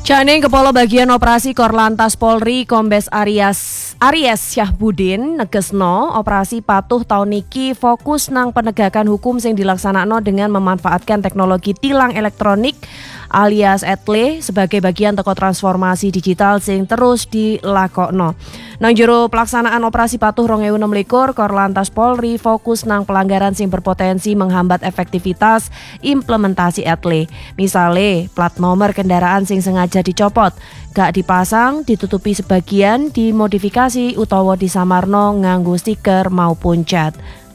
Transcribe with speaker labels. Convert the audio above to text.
Speaker 1: Janing Kepala Bagian Operasi Korlantas Polri Kombes Aries Syahbudin negesno operasi patuh tahun niki fokus nang penegakan hukum sing dilaksanakno dengan memanfaatkan teknologi tilang elektronik alias ETLE sebagai bagian teko transformasi digital sing terus dilakokno. Nang jero pelaksanaan operasi patuh 2026 Korlantas Polri fokus nang pelanggaran sing berpotensi menghambat efektivitas implementasi ETLE. Misale plat nomor kendaraan sing sengaja dicopot, gak dipasang, ditutupi sebagian, dimodifikasi utawa disamarno nganggo stiker maupun cat.